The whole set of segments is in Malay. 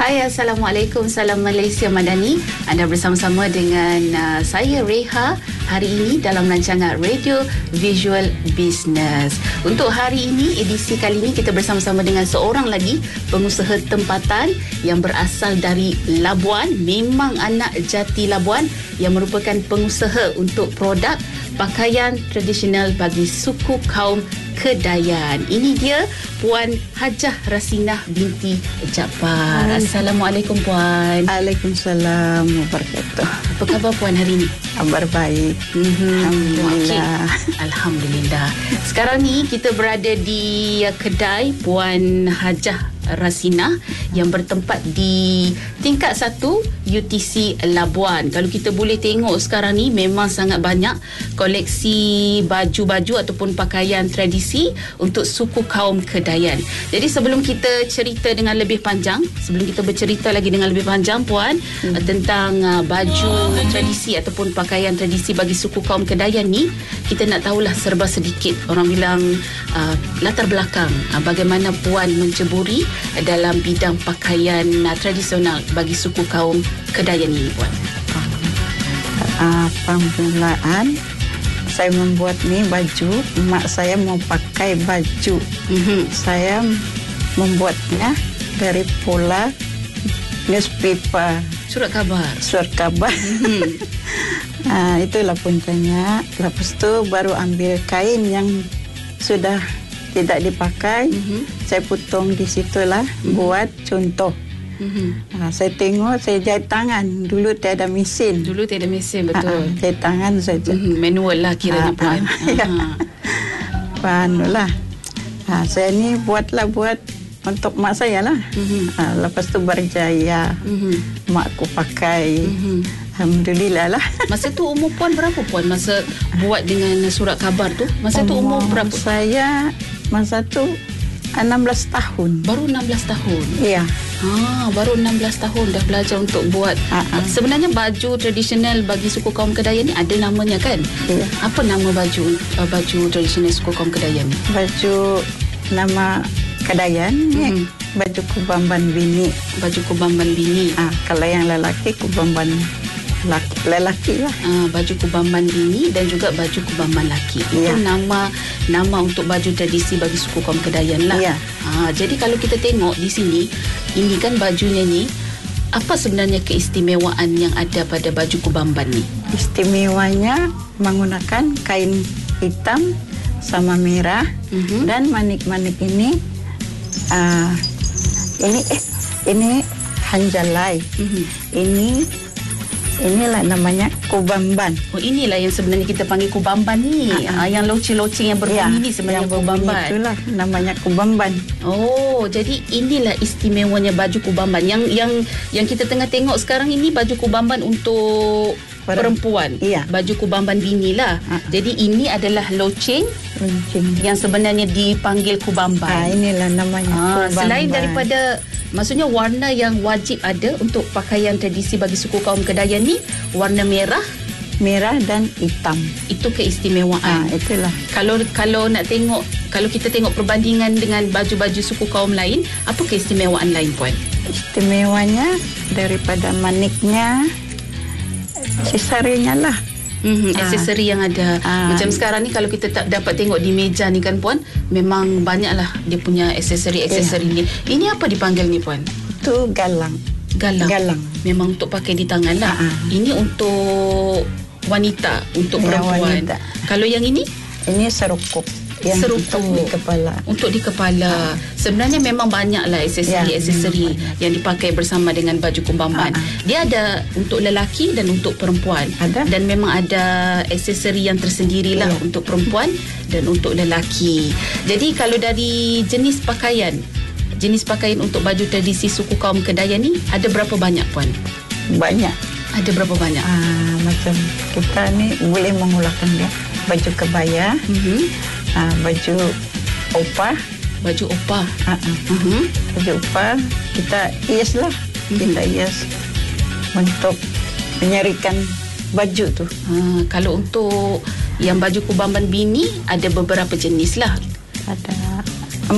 Hai, Assalamualaikum. Salam Malaysia Madani. Anda bersama-sama dengan saya Reha hari ini dalam rancangan Radio Visual Business. Untuk hari ini, edisi kali ini kita bersama-sama dengan seorang lagi pengusaha tempatan yang berasal dari Labuan. Memang anak jati Labuan yang merupakan pengusaha untuk produk pakaian tradisional bagi suku kaum Kedayan. Ini dia Puan Hajah Rasinah binti Jaafar. Assalamualaikum Puan. Waalaikumsalam wabarakatuh. Apa khabar Puan hari ini? Kabar baik. Alhamdulillah. Okay. Alhamdulillah. Sekarang ni kita berada di kedai Puan Hajah Rasinah yang bertempat di tingkat 1 UTC Labuan. Kalau kita boleh tengok sekarang ni memang sangat banyak koleksi baju-baju ataupun pakaian tradisi untuk suku kaum Kedayan. Jadi sebelum kita cerita dengan lebih panjang, sebelum kita bercerita lagi dengan lebih panjang Puan tentang baju tradisi ataupun pakaian tradisi bagi suku kaum Kedayan ni, kita nak tahulah serba sedikit, orang bilang latar belakang bagaimana Puan menceburi dalam bidang pakaian tradisional bagi suku kaum Kedayan ini Puan. Permulaan saya membuat ni baju, mak saya mau pakai baju. Saya membuatnya dari pola newspaper, surat kabar. Itulah puncanya. Lepas tu baru ambil kain yang sudah tidak dipakai, saya potong di situlah, buat contoh. Saya tengok, saya jahit tangan. Dulu tiada mesin. Betul. Jahit tangan saja. Manual lah kiranya Puan. Panulah. Saya ni buat untuk mak saya lah. Lepas tu berjaya. Makku pakai. Alhamdulillah lah. Masa tu umur Puan berapa Puan? Masa buat dengan surat kabar tu, masa tu umur berapa? Saya masa tu 16 tahun. Baru 16 tahun? Ya. Baru 16 tahun dah belajar untuk buat. Sebenarnya baju tradisional bagi suku kaum Kedayan ni ada namanya kan? Ya. Apa nama baju tradisional suku kaum Kedayan ni? Baju nama Kedayan ni baju kubamban bini. Baju kubamban bini. Kalau yang lelaki kubamban lelaki lah. Baju kubamban bini dan juga baju kubamban laki. Itu nama untuk baju tradisi bagi suku kaum Kedayan lah. Ya. Jadi kalau kita tengok di sini, ini kan bajunya ni, apa sebenarnya keistimewaan yang ada pada baju kubamban ni? Istimewanya menggunakan kain hitam sama merah dan manik-manik ini ini hanjalai. Inilah namanya kubamban. Inilah yang sebenarnya kita panggil kubamban ni. Yang loceng-loceng yang berbunyi ni sebenarnya kubamban. Itulah namanya kubamban. Jadi inilah istimewanya baju kubamban. Yang kita tengah tengok sekarang ini baju kubamban untuk perempuan. Baju kubamban bini lah. Jadi ini adalah loceng yang sebenarnya dipanggil kubamban. Inilah namanya kubamban. Selain daripada, maksudnya warna yang wajib ada untuk pakaian tradisi bagi suku kaum Kedayan ni, warna merah dan hitam. Itu keistimewaan. Itulah. Kalau nak tengok, kalau kita tengok perbandingan dengan baju-baju suku kaum lain, apa keistimewaan lain Puan? Istimewanya daripada maniknya, aksesorinya lah. Aksesori yang ada. Macam sekarang ni kalau kita tak dapat tengok di meja ni kan Puan, memang banyaklah dia punya aksesori ni. Ini apa dipanggil ni Puan? Itu galang. Memang untuk pakai di tangan lah. Ini untuk wanita, untuk perempuan. Wanita. Kalau yang ini? Ini serukuk. Untuk di kepala. Sebenarnya memang banyaklah aksesori yang dipakai bersama dengan baju kubamban. Dia ada untuk lelaki dan untuk perempuan. Dan memang ada aksesori yang tersendirilah untuk perempuan dan untuk lelaki. Jadi kalau dari jenis pakaian untuk baju tradisi suku kaum Kedayan ni ada berapa banyak Puan? Banyak. Ada berapa banyak? Macam kita ni boleh mengulangkan dia. Baju kebaya, baju opah. Baju opah kita hias lah. Kita hias untuk menyarikan baju tu. Kalau untuk yang baju kubamban bini ada beberapa jenis lah. Ada 4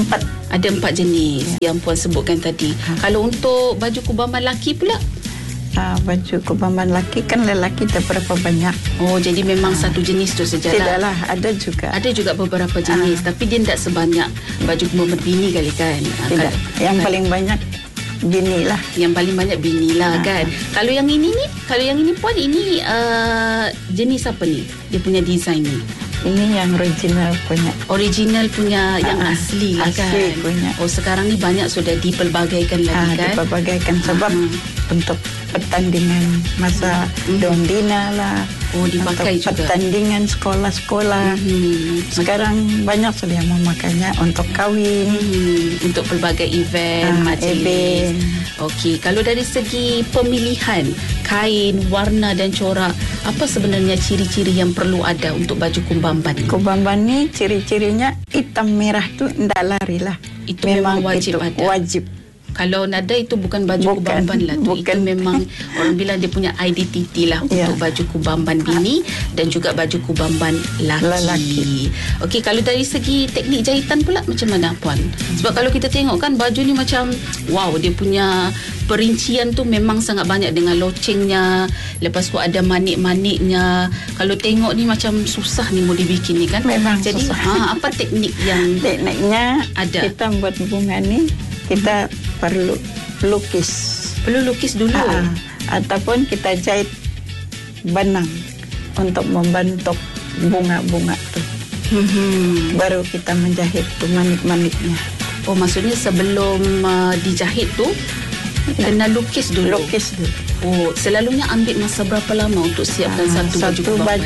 Ada 4 jenis yang Puan sebutkan tadi. Kalau untuk baju kubamban lelaki pula? Baju kubamban lelaki kan lelaki tak berapa banyak. Oh, jadi memang satu jenis tu sajalah. Tidaklah, ada juga. Ada juga beberapa jenis, tapi dia tidak sebanyak baju kubamban bini kali kan? Tidak. Yang paling banyak bini lah. Yang paling banyak bini lah kan. Kalau yang ini ni, Puan, ini jenis apa ni? Dia punya design ni. Ini yang original punya. Original punya yang asli lah kan. Asli punya. Oh, sekarang ni banyak sudah dipelbagaikan lagi kan. Dipelbagaikan sebab untuk pertandingan masa Dondina lah. Oh, dipakai juga. Pertandingan sekolah-sekolah. Sekarang banyak sudah yang memakainya untuk kahwin. Untuk pelbagai event, majlis. Okey, kalau dari segi pemilihan kain, warna dan corak, apa sebenarnya ciri-ciri yang perlu ada untuk baju kubamban? Kubamban ni ciri-cirinya hitam merah tu tidak lari lah. Itu memang wajib itu ada. Wajib. Kalau nada itu bukan baju kubamban lah tu. Itu memang orang bilang dia punya identiti lah untuk baju kubamban bini dan juga baju kubamban lelaki. Okey, kalau dari segi teknik jahitan pula macam mana Puan? Sebab kalau kita tengok kan baju ni macam wow, dia punya perincian tu memang sangat banyak dengan locengnya. Lepas tu ada manik-maniknya. Kalau tengok ni macam susah ni mau dibikin ni kan. Memang jadi susah. apa teknik yang tekniknya ada? Kita buat bunga ni kita perlu lukis. Perlu lukis dulu. Ataupun kita jahit benang untuk membentuk bunga-bunga tu. Baru kita menjahit tu manik-maniknya. Oh, maksudnya sebelum dijahit tu kena lukis dulu. Lukis dulu. Oh, selalunya ambil masa berapa lama untuk siapkan satu baju kubamban?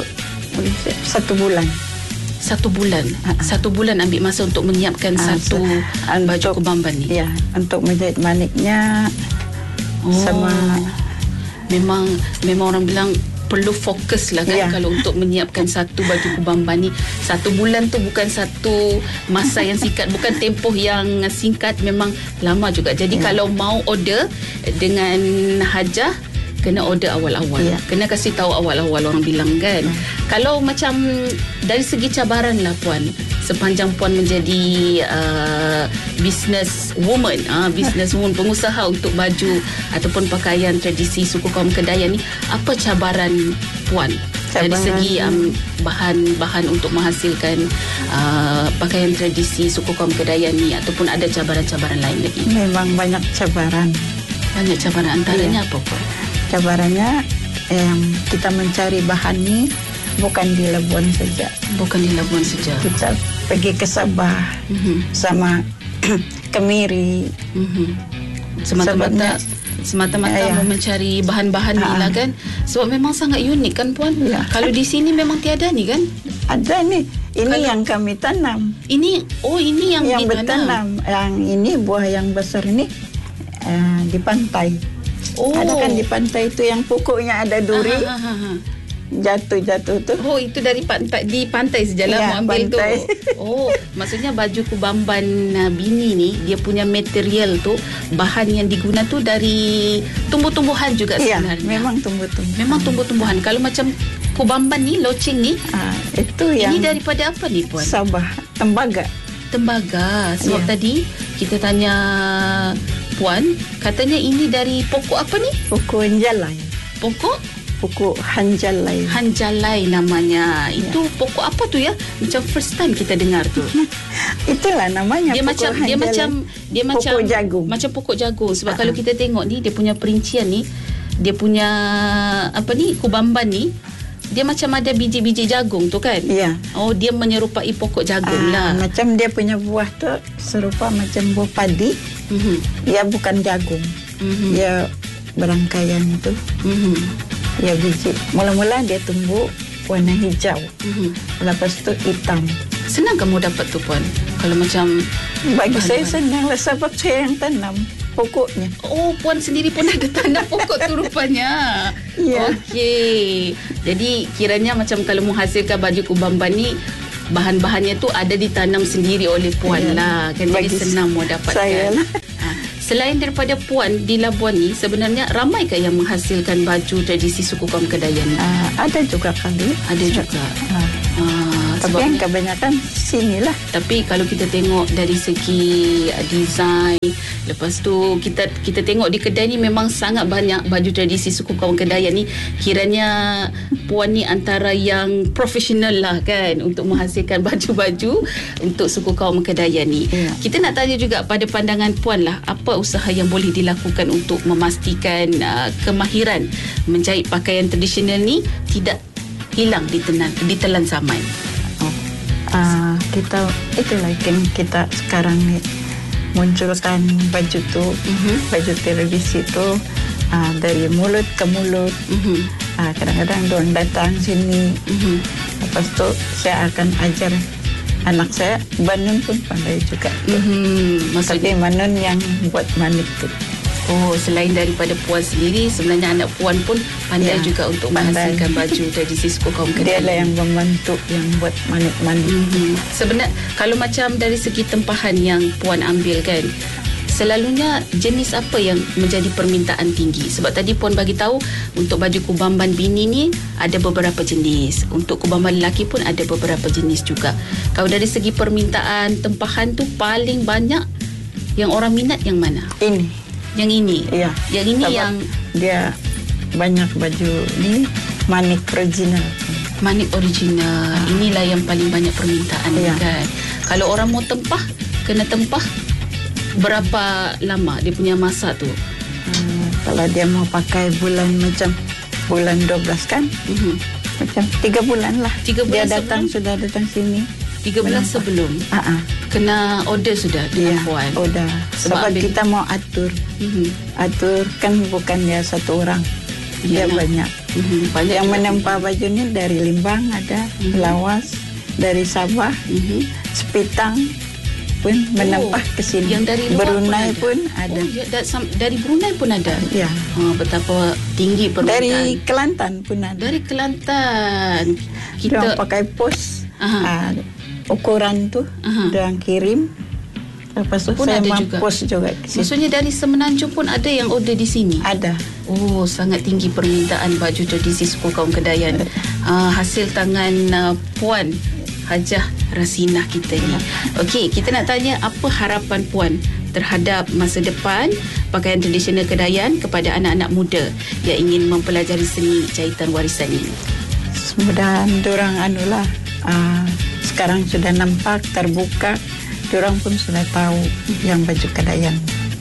Satu bulan. 1 bulan. 1 bulan ambil masa untuk menyiapkan satu baju kubamban ni. Ya, untuk menjahit maniknya sama memang orang bilang perlu fokus lah kan kalau untuk menyiapkan satu baju kubamban ni. 1 bulan tu bukan satu masa yang singkat, bukan tempoh yang singkat, memang lama juga. Jadi kalau mau order dengan hajah, kena order awal-awal. Kena kasih tahu awal-awal, orang bilang kan. Kalau macam dari segi cabaran lah Puan, sepanjang Puan menjadi business woman, pengusaha untuk baju ataupun pakaian tradisi suku kaum Kedayan ni, apa cabaran Puan? Dari segi bahan-bahan untuk menghasilkan pakaian tradisi suku kaum Kedayan ni, ataupun ada cabaran-cabaran lain lagi? Memang banyak cabaran. Banyak cabaran, antaranya apa Puan? Cabarannya kita mencari bahan ni bukan di Labuan saja. Bukan di Labuan saja. Kita pergi ke Sabah sama Kemiri. Semata-mata mau mencari bahan-bahan ni lah kan. Sebab memang sangat unik kan Puan. Kalau di sini memang tiada ni kan? Ada ni. Ini yang kami tanam. Ini yang bertanam. Yang ini buah yang besar ni di pantai. Ada kan di pantai itu yang pokoknya ada duri. Jatuh tu. Oh, itu dari di pantai sajalah mau ambil pantai tu. Oh, maksudnya baju kubamban bini ni dia punya material tu, bahan yang diguna tu dari tumbuh-tumbuhan juga sebenarnya. Memang tumbuh-tumbuhan. Memang tumbuh-tumbuhan. Kalau macam kubamban ni, loceng ni, itu yang ini daripada apa ni Puan? Sabah, tembaga. Sebab tadi kita tanya Puan, katanya ini dari pokok apa ni? Pokok hanjalai. Pokok hanjalai. Hanjalai namanya. Itu pokok apa tu ya? Macam first time kita dengar tu. Itulah namanya. Dia macam pokok jagung. Macam pokok jagung. Sebab kalau kita tengok ni, dia punya perincian ni, dia punya kubamban ni, dia macam ada biji-biji jagung tu kan? Ya. Oh, dia menyerupai pokok jagung lah. Macam dia punya buah tu serupa macam buah padi. Ya, bukan jagung. Ya, berangkaian tu. Ya, biji. Mula-mula dia tumbuh warna hijau. Lepas tu hitam. Senang kamu dapat tu Puan? Kalau macam bagi saya senang lah sebab saya yang tanam pokoknya. Oh, Puan sendiri pun ada tanam pokok tu rupanya. Okey. Jadi kiranya macam kalau menghasilkan baju kubamban ni, bahan-bahannya tu ada ditanam sendiri oleh Puan lah kan. Jadi senang mau dapatkan. Saya lah. Selain daripada Puan di Labuan ni, sebenarnya ramaikah yang menghasilkan baju tradisi suku kaum Kedayan ni? Ada juga kali. Ada juga. Tapi yang kebanyakan sinilah. Tapi kalau kita tengok dari segi design, lepas tu kita tengok di kedai ni memang sangat banyak baju tradisi suku kaum Kedayan ni. Kiranya puan ni antara yang profesional lah kan untuk menghasilkan baju-baju untuk suku kaum Kedayan ni. Kita nak tanya juga pada pandangan puan lah, apa usaha yang boleh dilakukan untuk memastikan kemahiran menjahit pakaian tradisional ni tidak hilang ditelan zaman. Kita itulah yang kita sekarang ni munculkan baju tu, baju tradisi tu dari mulut ke mulut. Kadang-kadang dorang datang sini, lepas tu saya akan ajar anak saya. Banun pun pandai juga. Tapi Banun yang buat manik tu. Oh, selain daripada puan sendiri, sebenarnya anak puan pun pandai juga untuk menghasilkan baju tradisi suku kaum Kedayan. Dia lah yang membantu yang buat manik-manik. Sebenarnya kalau macam dari segi tempahan yang puan ambil kan, selalunya jenis apa yang menjadi permintaan tinggi? Sebab tadi puan bagi tahu untuk baju kubamban bini ni ada beberapa jenis, untuk kubamban lelaki pun ada beberapa jenis juga. Kalau dari segi permintaan tempahan tu paling banyak yang orang minat yang mana? Yang ini? Ya. Yang ini sebab yang dia banyak baju ni manik original. Manik original. Inilah yang paling banyak permintaan kan. Kalau orang mau tempah, kena tempah berapa lama dia punya masa tu? Kalau dia mau pakai bulan macam bulan 12 kan? Macam 3 bulan lah. 3 bulan dia datang sebelum? Sudah datang sini. 3 bulan sebelum? Kena order sudah dengan puan? Order. Sebab kita mau atur. Atur kan bukan dia satu orang. Dia banyak. Banyak yang menempah baju ni dari Limbang ada, Lawas, dari Sabah, Sepitang pun menempah ke sini. Yang dari luar Brunei pun ada. Dari Brunei pun ada? Ya. Betapa tinggi permintaan. Dari Kelantan pun ada. Dari Kelantan. Kita pakai pos. Ukuran tu diorang kirim. Lepas tu pun saya post juga. Maksudnya dari Semenanjung pun ada yang order di sini? Ada. Oh, sangat tinggi permintaan baju tradisi suku kaum Kedayan. Hasil tangan Puan Hajah Rasinah kita ni. Okey, kita nak tanya apa harapan puan terhadap masa depan pakaian tradisional Kedayan kepada anak-anak muda yang ingin mempelajari seni jahitan warisan ini? Semoga diorang sekarang sudah nampak terbuka, diorang pun sudah tahu yang baju Kedayan.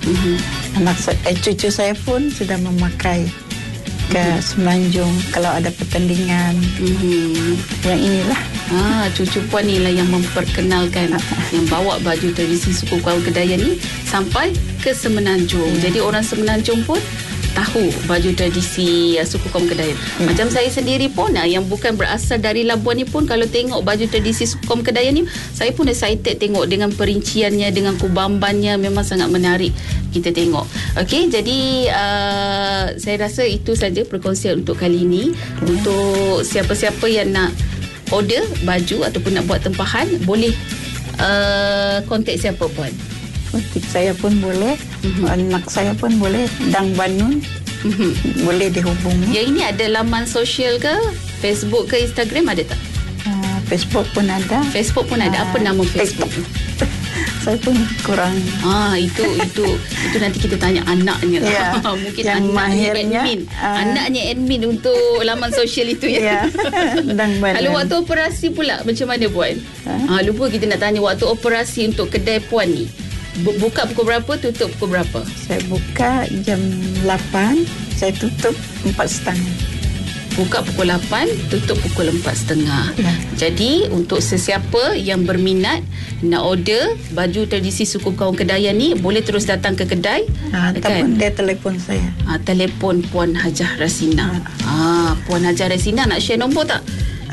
Cucu saya pun sudah memakai ke Semenanjung kalau ada pertandingan. Yang inilah. Cucu puan ni lah yang memperkenalkan, yang bawa baju tradisi suku kaum Kedayan ni sampai ke Semenanjung. Jadi orang Semenanjung pun tahu baju tradisi suku kaum Kedayan. Macam saya sendiri pun yang bukan berasal dari Labuan ni pun, kalau tengok baju tradisi suku kaum Kedayan ni, saya pun excited tengok dengan perinciannya, dengan kubambannya, memang sangat menarik kita tengok. Okey, jadi saya rasa itu saja perkongsian untuk kali ini. Untuk siapa-siapa yang nak order baju ataupun nak buat tempahan, boleh kontak siapa puan? Kontak saya pun boleh, anak saya pun boleh, Dang Banun boleh dihubungi. Yang ini ada laman sosial ke? Facebook ke Instagram ada tak? Facebook pun ada. Facebook pun ada. Apa nama Facebook? Saya pun kurang. Itu nanti kita tanya anaknya lah. Mungkin yang anaknya admin. Anaknya admin untuk laman sosial itu ya. Kalau waktu operasi pula macam mana puan? Lupa kita nak tanya, waktu operasi untuk kedai puan ni, buka pukul berapa, tutup pukul berapa? Saya buka jam 8, saya tutup 4.30. Buka pukul 8, tutup pukul 4.30. Jadi untuk sesiapa yang berminat nak order baju tradisi suku kaum Kedayan ni, boleh terus datang ke kedai. Ataupun dia telefon saya. Telefon Puan Hajah Rasinah. Puan Hajah Rasinah nak share nombor tak?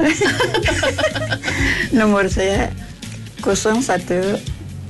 Nombor saya 012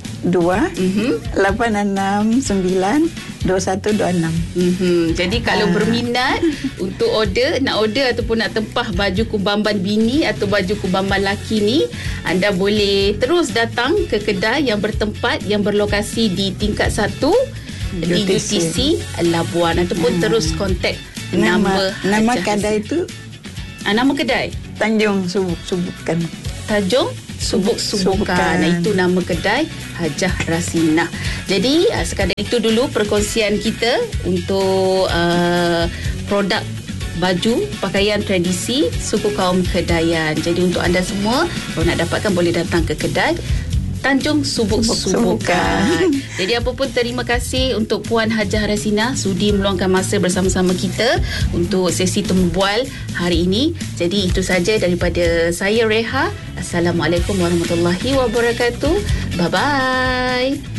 869 2126. Jadi kalau berminat untuk nak order ataupun nak tempah baju kubamban bini atau baju kubamban laki ni, anda boleh terus datang ke kedai yang bertempat, yang berlokasi di tingkat 1 di UTC Labuan, ataupun terus kontak nama kedai itu. Nama kedai Tanjung Subukan. Tanjung Subukan. Itu nama kedai Hajah Rasinah. Jadi sekadar itu dulu perkongsian kita untuk produk baju pakaian tradisi suku kaum Kedayan. Jadi untuk anda semua, kalau nak dapatkan boleh datang ke kedai Tanjung Subukan. Jadi apa pun, terima kasih untuk Puan Hajah Rasinah sudi meluangkan masa bersama-sama kita untuk sesi temu bual hari ini. Jadi itu saja daripada saya, Reha. Assalamualaikum warahmatullahi wabarakatuh. Bye-bye.